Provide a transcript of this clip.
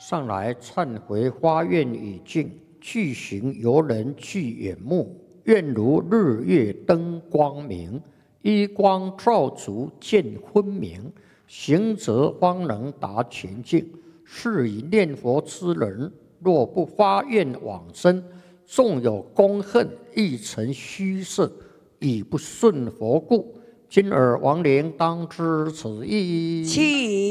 上来忏悔发愿已尽，去行由人去眼目，愿如日月灯光明，依光照足见分明，行则方能达全境。是以念佛之人，若不发愿往生，纵有功恨，亦成虚设，以不顺佛故。今尔亡灵当知此意。